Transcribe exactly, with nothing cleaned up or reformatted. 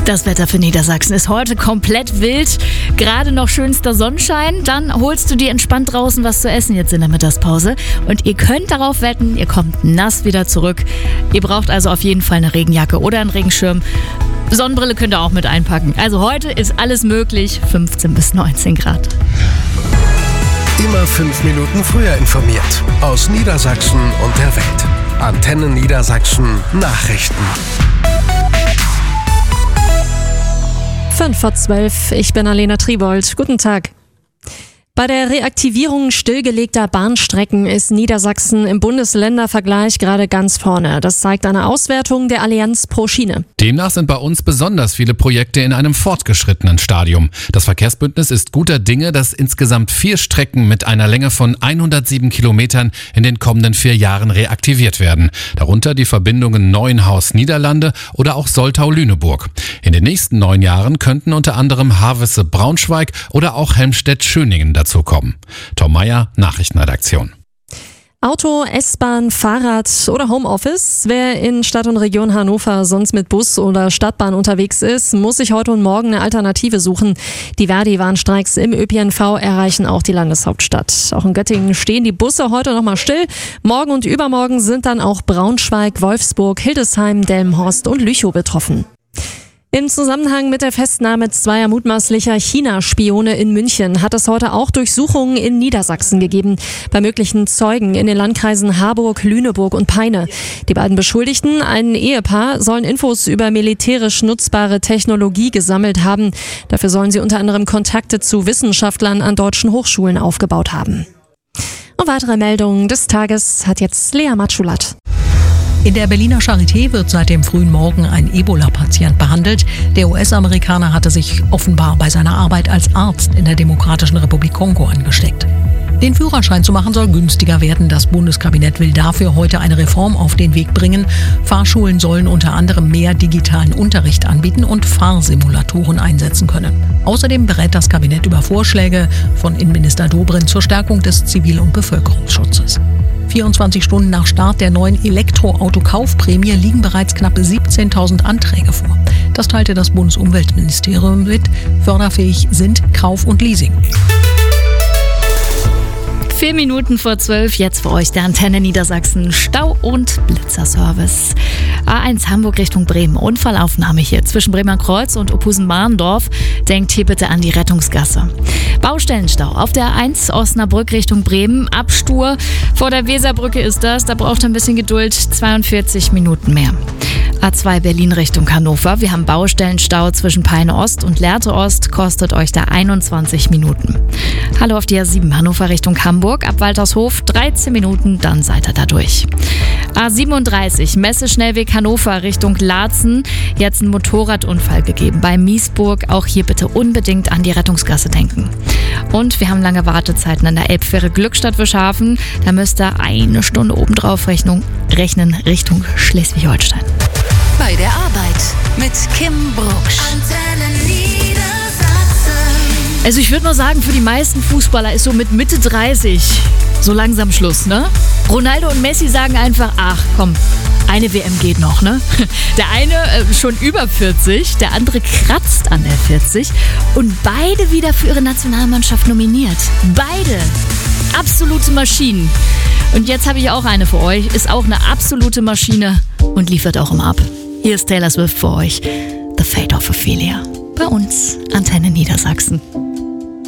Das Wetter für Niedersachsen ist heute komplett wild. Gerade noch schönster Sonnenschein. Dann holst du dir entspannt draußen was zu essen jetzt in der Mittagspause. Und ihr könnt darauf wetten, ihr kommt nass wieder zurück. Ihr braucht also auf jeden Fall eine Regenjacke oder einen Regenschirm. Sonnenbrille könnt ihr auch mit einpacken. Also heute ist alles möglich. fünfzehn bis neunzehn Grad. Immer fünf Minuten früher informiert. Aus Niedersachsen und der Welt. Antenne Niedersachsen Nachrichten. Fünf vor zwölf, ich bin Alena Tribold. Guten Tag. Bei der Reaktivierung stillgelegter Bahnstrecken ist Niedersachsen im Bundesländervergleich gerade ganz vorne. Das zeigt eine Auswertung der Allianz pro Schiene. Demnach sind bei uns besonders viele Projekte in einem fortgeschrittenen Stadium. Das Verkehrsbündnis ist guter Dinge, dass insgesamt vier Strecken mit einer Länge von hundertsieben Kilometern in den kommenden vier Jahren reaktiviert werden. Darunter die Verbindungen Neuenhaus-Niederlande oder auch Soltau-Lüneburg. In den nächsten neun Jahren könnten unter anderem Havelse-Braunschweig oder auch Helmstedt-Schöningen dazu kommen. Tom Meyer, Nachrichtenredaktion. Auto, S-Bahn, Fahrrad oder Homeoffice. Wer in Stadt und Region Hannover sonst mit Bus oder Stadtbahn unterwegs ist, muss sich heute und morgen eine Alternative suchen. Die Verdi-Warnstreiks im Ö P N V erreichen auch die Landeshauptstadt. Auch in Göttingen stehen die Busse heute noch mal still. Morgen und übermorgen sind dann auch Braunschweig, Wolfsburg, Hildesheim, Delmenhorst und Lüchow betroffen. Im Zusammenhang mit der Festnahme zweier mutmaßlicher China-Spione in München hat es heute auch Durchsuchungen in Niedersachsen gegeben, bei möglichen Zeugen in den Landkreisen Harburg, Lüneburg und Peine. Die beiden Beschuldigten, ein Ehepaar, sollen Infos über militärisch nutzbare Technologie gesammelt haben. Dafür sollen sie unter anderem Kontakte zu Wissenschaftlern an deutschen Hochschulen aufgebaut haben. Und weitere Meldungen des Tages hat jetzt Lea Matschulat. In der Berliner Charité wird seit dem frühen Morgen ein Ebola-Patient behandelt. Der U S-Amerikaner hatte sich offenbar bei seiner Arbeit als Arzt in der Demokratischen Republik Kongo angesteckt. Den Führerschein zu machen soll günstiger werden. Das Bundeskabinett will dafür heute eine Reform auf den Weg bringen. Fahrschulen sollen unter anderem mehr digitalen Unterricht anbieten und Fahrsimulatoren einsetzen können. Außerdem berät das Kabinett über Vorschläge von Innenminister Dobrindt zur Stärkung des Zivil- und Bevölkerungsschutzes. vierundzwanzig Stunden nach Start der neuen Elektroauto-Kaufprämie liegen bereits knapp siebzehntausend Anträge vor. Das teilte das Bundesumweltministerium mit. Förderfähig sind Kauf und Leasing. Vier Minuten vor zwölf, jetzt für euch der Antenne Niedersachsen Stau- und Blitzerservice. A eins Hamburg Richtung Bremen. Unfallaufnahme hier zwischen Bremer Kreuz und Ophusen-Mahndorf. Denkt hier bitte an die Rettungsgasse. Baustellenstau auf der A eins Osnabrück Richtung Bremen. Abstur vor der Weserbrücke ist das. Da braucht ihr ein bisschen Geduld. zweiundvierzig Minuten mehr. A zwei Berlin Richtung Hannover. Wir haben Baustellenstau zwischen Peine Ost und Lehrte Ost. Kostet euch da einundzwanzig Minuten. Hallo auf die A sieben Hannover Richtung Hamburg. Ab Waltershof dreizehn Minuten, dann seid ihr da durch. A siebenunddreißig Messe-Schnellweg Hannover Richtung Laatzen. Jetzt ein Motorradunfall gegeben bei Miesburg. Auch hier bitte unbedingt an die Rettungsgasse denken. Und wir haben lange Wartezeiten an der Elbfähre Glückstadt-Wischhafen. Da müsst ihr eine Stunde obendrauf rechnen, rechnen Richtung Schleswig-Holstein. Bei der Arbeit mit Kim Brucksch. Antenne Niedersachsen. Also ich würde mal sagen, für die meisten Fußballer ist so mit Mitte dreißig so langsam Schluss, ne? Ronaldo und Messi sagen einfach, ach komm, eine W M geht noch, ne? Der eine äh, schon über vierzig, der andere kratzt an der vierzig und beide wieder für ihre Nationalmannschaft nominiert. Beide. Absolute Maschinen. Und jetzt habe ich auch eine für euch, ist auch eine absolute Maschine und liefert auch immer ab. Hier ist Taylor Swift für euch, The Fate of Ophelia. Bei uns, Antenne Niedersachsen.